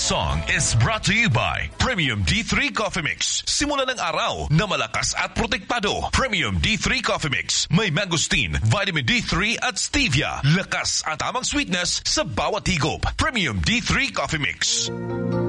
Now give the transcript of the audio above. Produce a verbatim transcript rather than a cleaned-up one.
song is brought to you by Premium D three Coffee Mix. Simula ng araw na malakas at protektado. Premium D three Coffee Mix. May mangosteen, vitamin D three at stevia. Lakas at tamang sweetness sa bawat higop. Premium D three Coffee Mix.